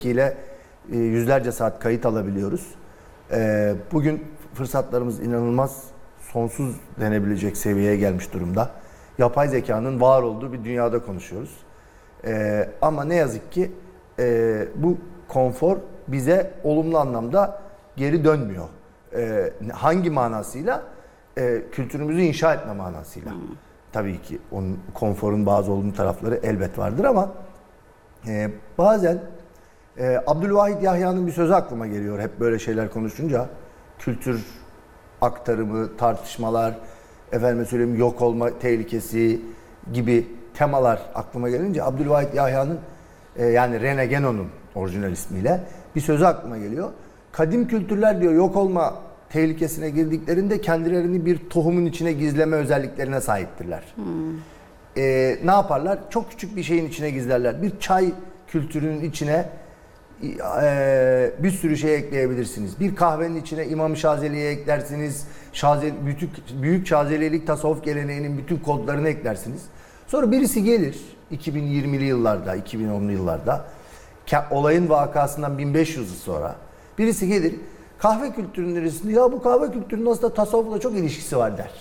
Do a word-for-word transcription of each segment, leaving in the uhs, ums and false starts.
ile e, yüzlerce saat kayıt alabiliyoruz. E, bugün fırsatlarımız inanılmaz, sonsuz denebilecek seviyeye gelmiş durumda. Yapay zekanın var olduğu bir dünyada konuşuyoruz. E, ama ne yazık ki e, bu konfor bize olumlu anlamda geri dönmüyor. E, hangi manasıyla? E, kültürümüzü inşa etme manasıyla. Hmm. Tabii ki onun konforun bazı olumlu tarafları elbet vardır ama e, bazen e, Abdülvahit Yahya'nın bir sözü aklıma geliyor hep böyle şeyler konuşunca. Kültür aktarımı, tartışmalar, efendime söyleyeyim yok olma tehlikesi gibi temalar aklıma gelince Abdülvahit Yahya'nın e, yani René Guénon'un orijinal ismiyle bir sözü aklıma geliyor. Kadim kültürler diyor yok olma tehlikesine girdiklerinde kendilerini bir tohumun içine gizleme özelliklerine sahiptirler. Hmm. Ee, ne yaparlar? Çok küçük bir şeyin içine gizlerler. Bir çay kültürünün içine e, bir sürü şey ekleyebilirsiniz. Bir kahvenin içine İmam-ı Şazeli'yi eklersiniz. Şazeli, büyük, büyük Şazelilik tasavvuf geleneğinin bütün kodlarını eklersiniz. Sonra birisi gelir iki bin yirmili yıllarda, iki bin onlu yıllarda olayın vakasından bin beş yüz yıl sonra birisi gelir kahve kültürünün neresinde ya bu kahve kültürünün aslında tasavvufla çok ilişkisi var der.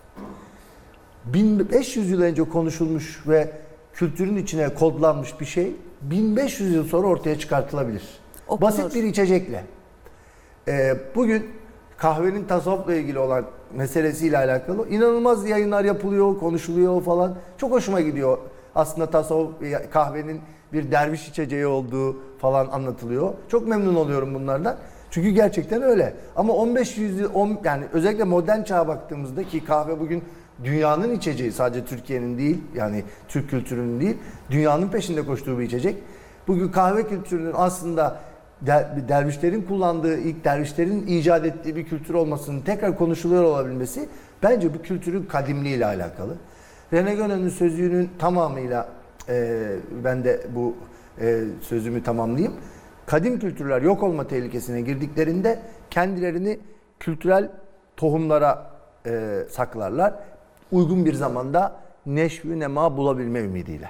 bin beş yüz yıl önce konuşulmuş ve kültürün içine kodlanmış bir şey bin beş yüz yıl sonra ortaya çıkartılabilir. Okunur. Basit bir içecekle. Ee, bugün kahvenin tasavvufla ilgili olan meselesiyle alakalı inanılmaz yayınlar yapılıyor, konuşuluyor falan. Çok hoşuma gidiyor. Aslında tasavvuf kahvenin bir derviş içeceği olduğu falan anlatılıyor. Çok memnun oluyorum bunlardan. Çünkü gerçekten öyle. Ama on beş yüz yıl yani özellikle modern çağa baktığımızda ki kahve bugün dünyanın içeceği, sadece Türkiye'nin değil, yani Türk kültürünün değil, dünyanın peşinde koştuğu bir içecek. Bugün kahve kültürünün aslında der, dervişlerin kullandığı, ilk dervişlerin icat ettiği bir kültür olmasının tekrar konuşuluyor olabilmesi bence bu kültürün kadimliğiyle alakalı. René Guénon'un sözünün tamamıyla e, ben de bu e, sözümü tamamlayayım. Kadim kültürler yok olma tehlikesine girdiklerinde kendilerini kültürel tohumlara e, saklarlar. Uygun bir zamanda neşv-i nema bulabilme ümidiyle.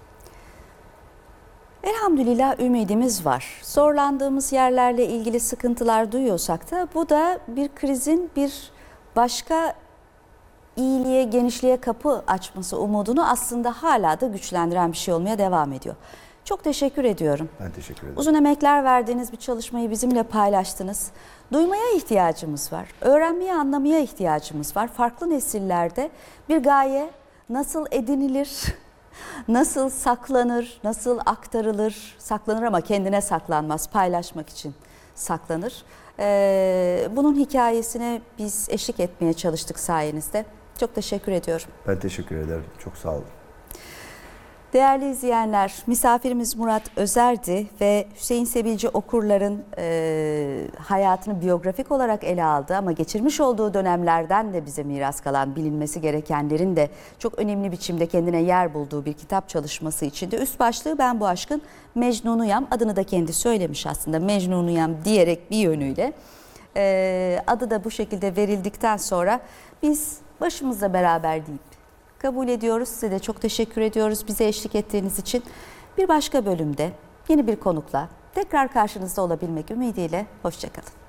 Elhamdülillah ümidimiz var. Zorlandığımız yerlerle ilgili sıkıntılar duyuyorsak da bu da bir krizin bir başka iyiliğe, genişliğe kapı açması umudunu aslında hala da güçlendiren bir şey olmaya devam ediyor. Çok teşekkür ediyorum. Ben teşekkür ederim. Uzun emekler verdiğiniz bir çalışmayı bizimle paylaştınız. Duymaya ihtiyacımız var. Öğrenmeye, anlamaya ihtiyacımız var. Farklı nesillerde bir gaye nasıl edinilir, nasıl saklanır, nasıl aktarılır, saklanır ama kendine saklanmaz, paylaşmak için saklanır. Ee, bunun hikayesine biz eşlik etmeye çalıştık sayenizde. Çok teşekkür ediyorum. Ben teşekkür ederim. Çok sağ olun. Değerli izleyenler, misafirimiz Murat Özer'di ve Hüseyin Sebilci okurların e, hayatını biyografik olarak ele aldı ama geçirmiş olduğu dönemlerden de bize miras kalan bilinmesi gerekenlerin de çok önemli biçimde kendine yer bulduğu bir kitap çalışması içinde üst başlığı Ben Bu Aşkın Mecnunuyam, adını da kendi söylemiş aslında Mecnunuyam diyerek bir yönüyle. E, adı da bu şekilde verildikten sonra biz başımızla beraber deyip kabul ediyoruz. Size de çok teşekkür ediyoruz bize eşlik ettiğiniz için. Bir başka bölümde yeni bir konukla tekrar karşınızda olabilmek ümidiyle hoşça kalın.